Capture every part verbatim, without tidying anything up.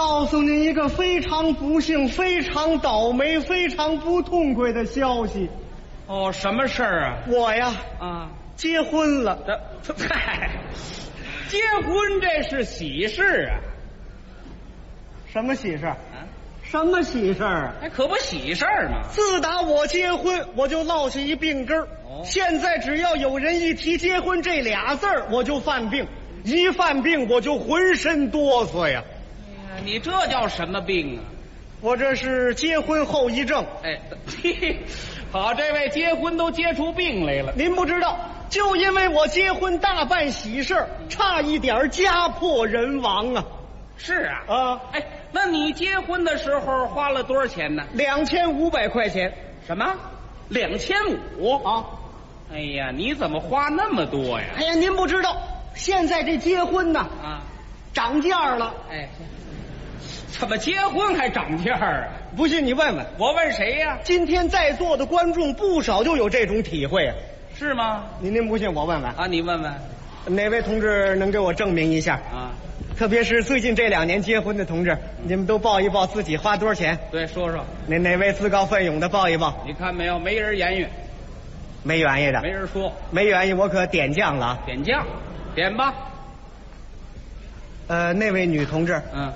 告诉您一个非常不幸、非常倒霉、非常不痛快的消息。 哦，什么事儿啊？ 我呀， 啊， 结婚了。 这嗨，结婚这是喜事啊。 什么喜事？ 啊， 什么喜事啊？ 哎，可不喜事儿吗？ 自打我结婚，我就落下一病根儿。 哦， 现在只要有人一提结婚这俩字儿，我就犯病。一犯病我就浑身哆嗦呀。 哎呀，你这叫什么病啊？ 我这是结婚后遗症。 哎，嘿，好，这位结婚都结出病来了。 您不知道，就因为我结婚大办喜事，差一点家破人亡啊！ 是啊， 啊， 哎，那你结婚的时候花了多少钱呢？ 两千五百块钱。 什么？两千五啊！ 哎呀，你怎么花那么多呀？ 哎呀，您不知道，现在这结婚呢， 啊， 涨价了。 哎，怎么结婚还涨价啊？ 不信你问问， 我问谁呀？ 今天在座的观众不少就有这种体会啊。 是吗？ 您您不信我问问啊，你问问。 哪位同志能给我证明一下啊？ 特别是最近这两年结婚的同志，你们都报一报自己花多少钱。 对，说说。 哪哪位自告奋勇的报一报？ 你看没有？没人言语， 没原因的， 没人说。 没原因，我可点将了啊！ 点将，点吧。 呃，那位女同志， 嗯。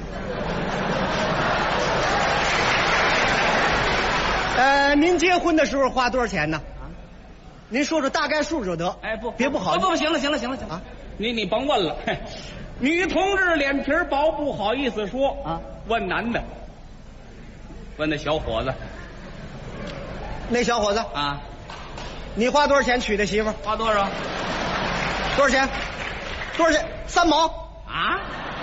呃，您结婚的时候花多少钱呢？啊，您说说大概数就得。 哎，不， 别不好。 不不，行了，行了，行了，行了。 啊， 你你甭问了。女同志脸皮薄，不好意思说啊。 问男的，问那小伙子。 那小伙子啊， 你花多少钱娶的媳妇？ 花多少？ 多少钱？多少钱？三毛啊？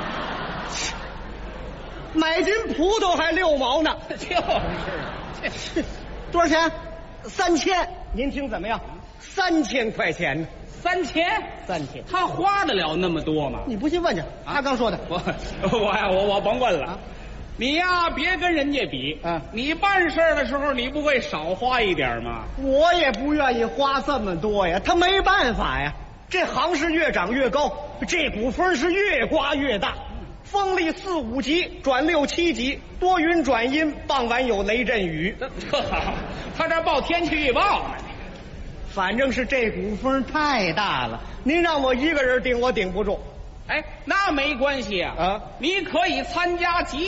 买斤葡萄还六毛呢。 就是多少钱？三千。您听怎么样？三千块钱呢？ 三千？ 三千。 他花得了那么多吗？ 你不信问去，他刚说的。 我我呀，我我甭问了。啊，你呀，别跟人家比。 嗯， 你办事的时候，你不会少花一点吗？ 我也不愿意花这么多呀，他没办法呀。这行是越长越高，这股风是越刮越大。风力四五级转六七级，多云转阴，傍晚有雷阵雨。 这这好，他这报天气预报呢。 反正是这股风太大了，您让我一个人顶，我顶不住。 哎，那没关系啊。 啊， 你可以参加集